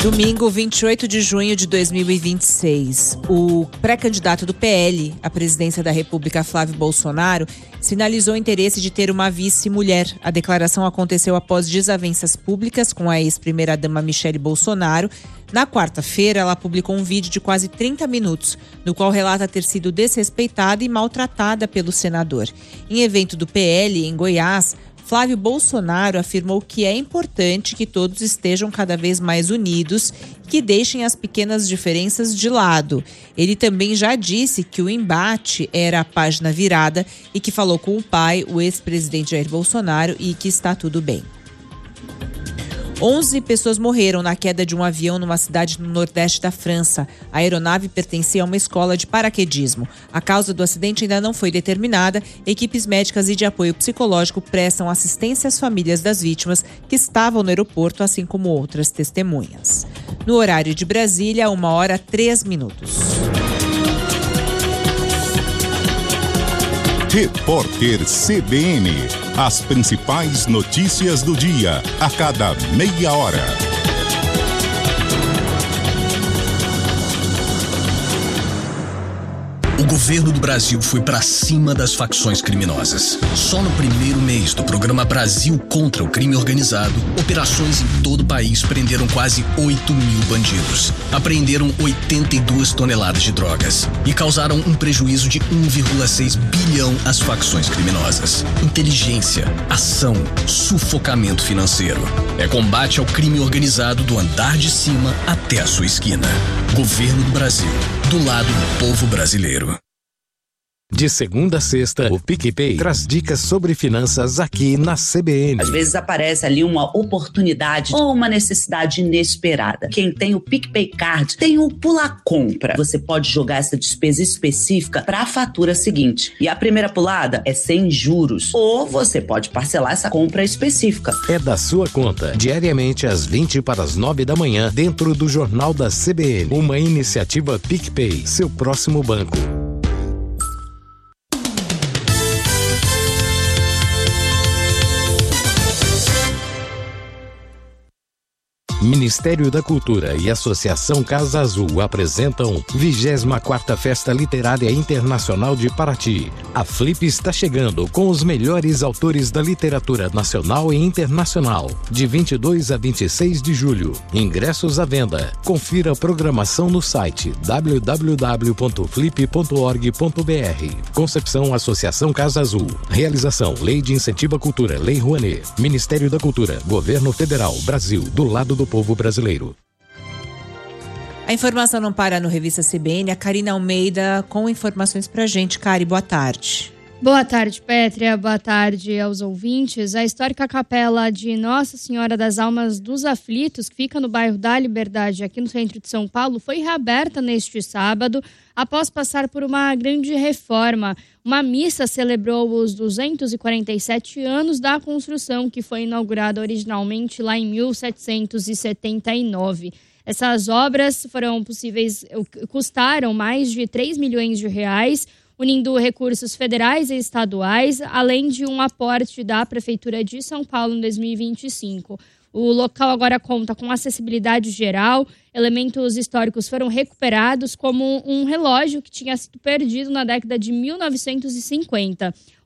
Domingo, 28 de junho de 2026, o pré-candidato do PL à presidência da República, Flávio Bolsonaro, sinalizou interesse de ter uma vice-mulher. A declaração aconteceu após desavenças públicas com a ex-primeira-dama Michele Bolsonaro. Na quarta-feira, ela publicou um vídeo de quase 30 minutos, no qual relata ter sido desrespeitada e maltratada pelo senador. Em evento do PL, em Goiás, Flávio Bolsonaro afirmou que é importante que todos estejam cada vez mais unidos e que deixem as pequenas diferenças de lado. Ele também já disse que o embate era a página virada e que falou com o pai, o ex-presidente Jair Bolsonaro, e que está tudo bem. 11 pessoas morreram na queda de um avião numa cidade no nordeste da França. A aeronave pertencia a uma escola de paraquedismo. A causa do acidente ainda não foi determinada. Equipes médicas e de apoio psicológico prestam assistência às famílias das vítimas que estavam no aeroporto, assim como outras testemunhas. No horário de Brasília, 1h03. Repórter CBN. As principais notícias do dia, a cada meia hora. O governo do Brasil foi para cima das facções criminosas. Só no primeiro mês do programa Brasil contra o Crime Organizado, operações em todo o país prenderam quase 8 mil bandidos. Apreenderam 82 toneladas de drogas e causaram um prejuízo de 1,6 bilhão às facções criminosas. Inteligência, ação, sufocamento financeiro. É combate ao crime organizado do andar de cima até a sua esquina. Governo do Brasil, do lado do povo brasileiro. De segunda a sexta, o PicPay traz dicas sobre finanças aqui na CBN. Às vezes aparece ali uma oportunidade ou uma necessidade inesperada. Quem tem o PicPay Card tem o Pula Compra. Você pode jogar essa despesa específica para a fatura seguinte. E a primeira pulada é sem juros. Ou você pode parcelar essa compra específica. É da sua conta, diariamente às 20 para as 9 da manhã, dentro do Jornal da CBN. Uma iniciativa PicPay, seu próximo banco. Ministério da Cultura e Associação Casa Azul apresentam 24ª Festa Literária Internacional de Paraty. A Flip está chegando com os melhores autores da literatura nacional e internacional, de 22 a 26 de julho. Ingressos à venda. Confira a programação no site www.flip.org.br. Concepção Associação Casa Azul. Realização Lei de Incentivo à Cultura, Lei Rouanet. Ministério da Cultura, Governo Federal, Brasil, do lado do povo brasileiro. A informação não para no Revista CBN. A Karina Almeida com informações pra gente. Kari, boa tarde. Boa tarde, Pétria. Boa tarde aos ouvintes. A histórica capela de Nossa Senhora das Almas dos Aflitos, que fica no bairro da Liberdade, aqui no centro de São Paulo, foi reaberta neste sábado, após passar por uma grande reforma. Uma missa celebrou os 247 anos da construção, que foi inaugurada originalmente lá em 1779. Essas obras custaram mais de 3 milhões de reais, unindo recursos federais e estaduais, além de um aporte da Prefeitura de São Paulo em 2025. O local agora conta com acessibilidade geral, elementos históricos foram recuperados, como um relógio que tinha sido perdido na década de 1950.